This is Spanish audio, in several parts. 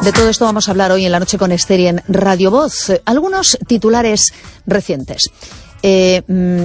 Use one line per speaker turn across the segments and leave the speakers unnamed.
De todo esto vamos a hablar hoy en la noche con Esther y en Radio Voz. Algunos titulares recientes. Leo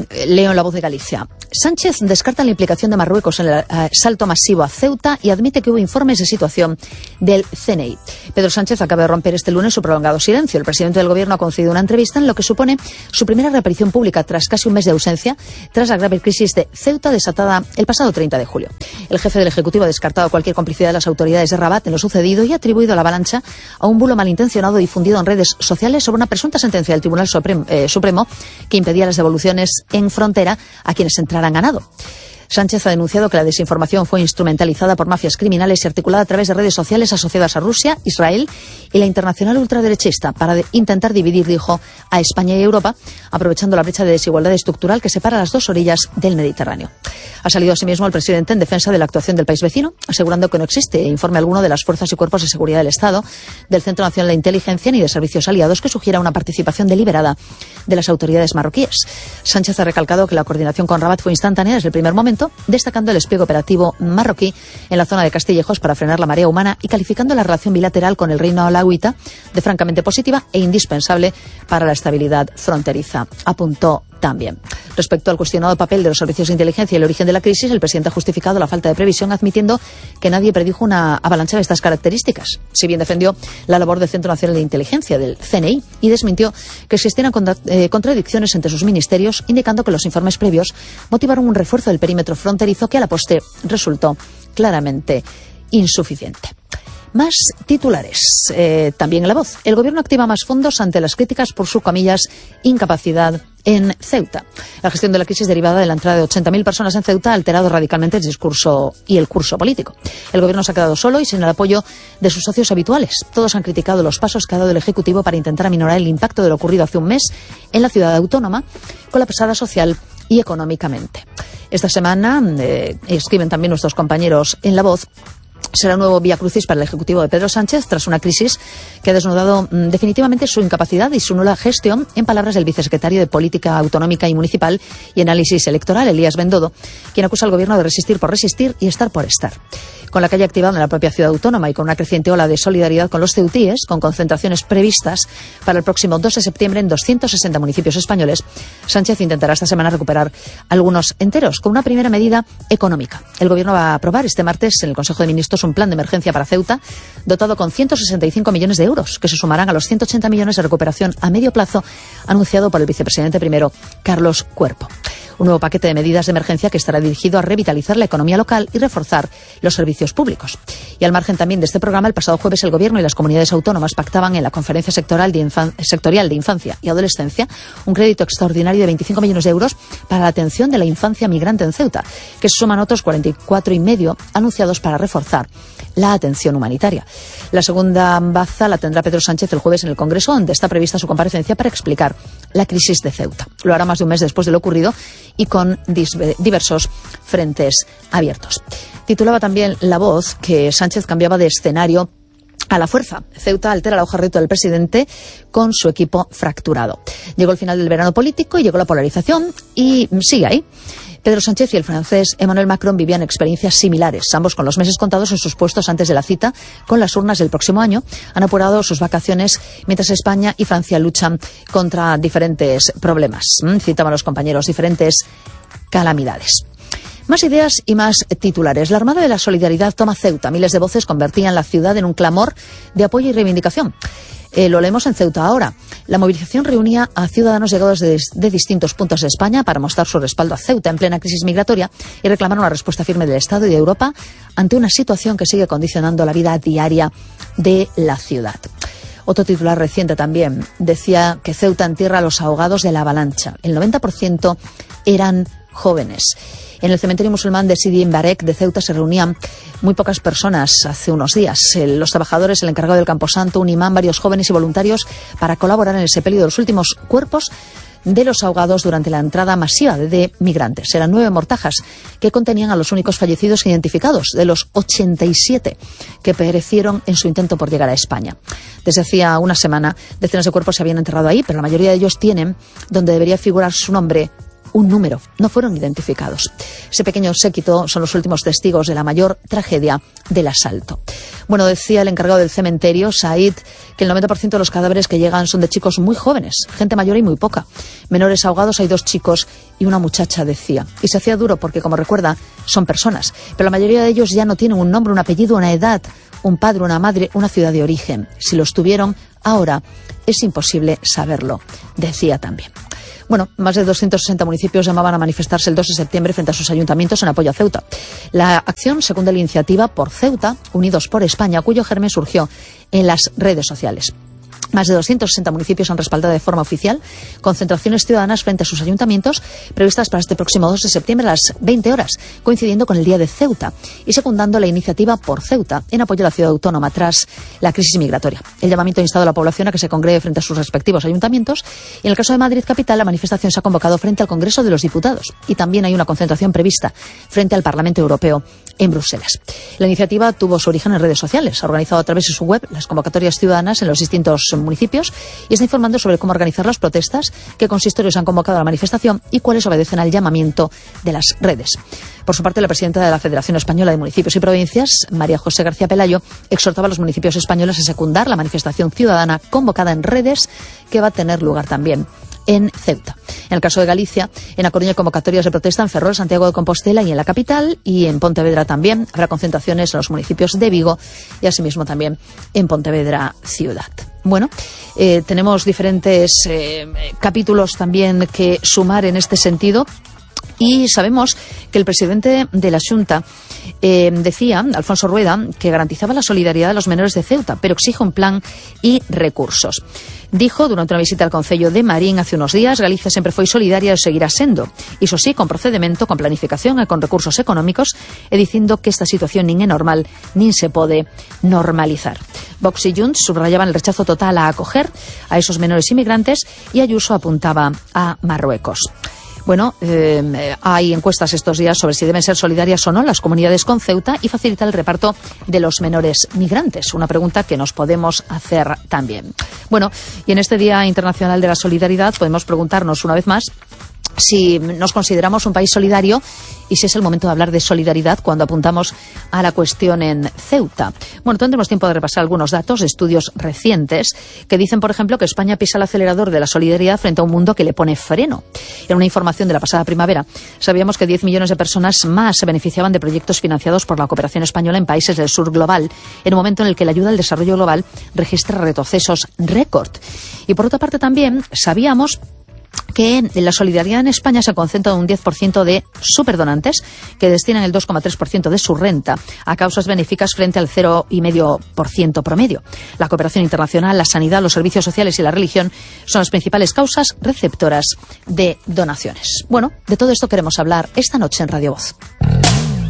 en La Voz de Galicia. Sánchez descarta la implicación de Marruecos en el asalto masivo a Ceuta y admite que hubo informes de situación del CNI. Pedro Sánchez acaba de romper este lunes su prolongado silencio. El presidente del Gobierno ha concedido una entrevista en lo que supone su primera reaparición pública tras casi un mes de ausencia, tras la grave crisis de Ceuta desatada el pasado 30 de julio. El jefe del Ejecutivo ha descartado cualquier complicidad de las autoridades de Rabat en lo sucedido y ha atribuido la avalancha a un bulo malintencionado difundido en redes sociales sobre una presunta sentencia del Tribunal Supremo que impedía las devoluciones en frontera a quienes entraran ganado. Sánchez ha denunciado que la desinformación fue instrumentalizada por mafias criminales y articulada a través de redes sociales asociadas a Rusia, Israel y la internacional ultraderechista para intentar dividir, dijo, a España y Europa, aprovechando la brecha de desigualdad estructural que separa las dos orillas del Mediterráneo. Ha salido asimismo el presidente en defensa de la actuación del país vecino, asegurando que no existe informe alguno de las fuerzas y cuerpos de seguridad del Estado, del Centro Nacional de Inteligencia ni de servicios aliados que sugiera una participación deliberada de las autoridades marroquíes. Sánchez ha recalcado que la coordinación con Rabat fue instantánea desde el primer momento, destacando el despliegue operativo marroquí en la zona de Castillejos para frenar la marea humana y calificando la relación bilateral con el Reino alauita de francamente positiva e indispensable para la estabilidad fronteriza, apuntó también. Respecto al cuestionado papel de los servicios de inteligencia y el origen de la crisis, el presidente ha justificado la falta de previsión admitiendo que nadie predijo una avalancha de estas características. Si bien defendió la labor del Centro Nacional de Inteligencia, del CNI, y desmintió que existieran contradicciones entre sus ministerios, indicando que los informes previos motivaron un refuerzo del perímetro fronterizo que a la postre resultó claramente insuficiente. Más titulares, también en La Voz. El Gobierno activa más fondos ante las críticas por su, comillas, incapacidad en Ceuta. La gestión de la crisis derivada de la entrada de 80.000 personas en Ceuta ha alterado radicalmente el discurso y el curso político. El Gobierno se ha quedado solo y sin el apoyo de sus socios habituales. Todos han criticado los pasos que ha dado el Ejecutivo para intentar aminorar el impacto de lo ocurrido hace un mes en la ciudad autónoma, colapsada social y económicamente. Esta semana, escriben también nuestros compañeros en La Voz, será un nuevo viacrucis para el Ejecutivo de Pedro Sánchez tras una crisis que ha desnudado definitivamente su incapacidad y su nula gestión, en palabras del vicesecretario de Política Autonómica y Municipal y Análisis Electoral, Elías Bendodo, quien acusa al Gobierno de resistir por resistir y estar por estar. Con la calle activada en la propia ciudad autónoma y con una creciente ola de solidaridad con los ceutíes, con concentraciones previstas para el próximo 2 de septiembre en 260 municipios españoles, Sánchez intentará esta semana recuperar algunos enteros con una primera medida económica. El Gobierno va a aprobar este martes en el Consejo de Ministros un plan de emergencia para Ceuta dotado con 165 millones de euros, que se sumarán a los 180 millones de recuperación a medio plazo anunciado por el vicepresidente primero, Carlos Cuerpo. Un nuevo paquete de medidas de emergencia que estará dirigido a revitalizar la economía local y reforzar los servicios públicos. Y al margen también de este programa, el pasado jueves el Gobierno y las comunidades autónomas pactaban en la Conferencia Sectorial de Infancia y Adolescencia un crédito extraordinario de 25 millones de euros para la atención de la infancia migrante en Ceuta, que se suman otros 44,5 anunciados para reforzar la atención humanitaria. La segunda baza la tendrá Pedro Sánchez el jueves en el Congreso, donde está prevista su comparecencia para explicar la crisis de Ceuta. Lo hará más de un mes después de lo ocurrido y con diversos frentes abiertos. Titulaba también La Voz que Sánchez cambiaba de escenario a la fuerza. Ceuta altera la hoja de ruta del presidente con su equipo fracturado. Llegó el final del verano político y llegó la polarización y sigue ahí. Pedro Sánchez y el francés Emmanuel Macron vivían experiencias similares. Ambos, con los meses contados en sus puestos antes de la cita con las urnas del próximo año, han apurado sus vacaciones mientras España y Francia luchan contra diferentes problemas. Citaban los compañeros, diferentes calamidades. Más ideas y más titulares. La Armada de la Solidaridad toma Ceuta. Miles de voces convertían la ciudad en un clamor de apoyo y reivindicación. Lo leemos en Ceuta ahora. La movilización reunía a ciudadanos llegados de distintos puntos de España para mostrar su respaldo a Ceuta en plena crisis migratoria y reclamar una respuesta firme del Estado y de Europa ante una situación que sigue condicionando la vida diaria de la ciudad. Otro titular reciente también decía que Ceuta entierra a los ahogados de la avalancha. El 90% eran jóvenes. En el cementerio musulmán de Sidi Mbarek de Ceuta se reunían muy pocas personas hace unos días. Los trabajadores, el encargado del Camposanto, un imán, varios jóvenes y voluntarios para colaborar en el sepelio de los últimos cuerpos de los ahogados durante la entrada masiva de migrantes. Eran 9 mortajas que contenían a los únicos fallecidos identificados, de los 87 que perecieron en su intento por llegar a España. Desde hacía una semana, decenas de cuerpos se habían enterrado ahí, pero la mayoría de ellos tienen, donde debería figurar su nombre, un número, no fueron identificados. Ese pequeño séquito son los últimos testigos de la mayor tragedia del asalto. Bueno, decía el encargado del cementerio, Said, que el 90% de los cadáveres que llegan son de chicos muy jóvenes, gente mayor y muy poca. Menores ahogados hay 2 chicos y una muchacha, decía. Y se hacía duro porque, como recuerda, son personas. Pero la mayoría de ellos ya no tienen un nombre, un apellido, una edad, un padre, una madre, una ciudad de origen. Si los tuvieron, ahora es imposible saberlo, decía también. Bueno, más de 260 municipios llamaban a manifestarse el 2 de septiembre frente a sus ayuntamientos en apoyo a Ceuta. La acción secunda la iniciativa Por Ceuta, Unidos por España, cuyo germen surgió en las redes sociales. Más de 260 municipios han respaldado de forma oficial concentraciones ciudadanas frente a sus ayuntamientos previstas para este próximo 2 de septiembre a las 20 horas, coincidiendo con el Día de Ceuta y secundando la iniciativa Por Ceuta en apoyo a la ciudad autónoma tras la crisis migratoria. El llamamiento ha instado a la población a que se congregue frente a sus respectivos ayuntamientos y en el caso de Madrid capital la manifestación se ha convocado frente al Congreso de los Diputados y también hay una concentración prevista frente al Parlamento Europeo en Bruselas. La iniciativa tuvo su origen en redes sociales, ha organizado a través de su web las convocatorias ciudadanas en los distintos municipios y está informando sobre cómo organizar las protestas, qué consistorios han convocado a la manifestación y cuáles obedecen al llamamiento de las redes. Por su parte, la presidenta de la Federación Española de Municipios y Provincias, María José García Pelayo, exhortaba a los municipios españoles a secundar la manifestación ciudadana convocada en redes que va a tener lugar también en Ceuta. En el caso de Galicia, en A Coruña hay convocatorias de protesta en Ferrol, Santiago de Compostela y en la capital, y en Pontevedra también habrá concentraciones en los municipios de Vigo y asimismo también en Pontevedra ciudad. Bueno, tenemos diferentes capítulos también que sumar en este sentido. Y sabemos que el presidente de la Xunta decía, Alfonso Rueda, que garantizaba la solidaridad de los menores de Ceuta, pero exige un plan y recursos. Dijo durante una visita al Concello de Marín hace unos días, Galicia sempre foi solidaria e seguirá sendo. Iso sí, con procedemento, con planificación e con recursos económicos, e dicindo que esta situación nin é normal, nin se pode normalizar. Vox y Junts subrayaban el rechazo total a acoger a esos menores inmigrantes y Ayuso apuntaba a Marruecos. Bueno, hay encuestas estos días sobre si deben ser solidarias o no las comunidades con Ceuta y facilitar el reparto de los menores migrantes. Una pregunta que nos podemos hacer también. Bueno, y en este Día Internacional de la Solidaridad podemos preguntarnos una vez más si nos consideramos un país solidario y si es el momento de hablar de solidaridad cuando apuntamos a la cuestión en Ceuta. Bueno, tendremos tiempo de repasar algunos datos de estudios recientes que dicen, por ejemplo, que España pisa el acelerador de la solidaridad frente a un mundo que le pone freno. En una información de la pasada primavera, sabíamos que 10 millones de personas más se beneficiaban de proyectos financiados por la cooperación española en países del sur global, en un momento en el que la ayuda al desarrollo global registra retrocesos récord. Y por otra parte también sabíamos que la solidaridad en España se concentra en un 10% de superdonantes que destinan el 2,3% de su renta a causas benéficas frente al 0,5% promedio. La cooperación internacional, la sanidad, los servicios sociales y la religión son las principales causas receptoras de donaciones. Bueno, de todo esto queremos hablar esta noche en Radio Voz.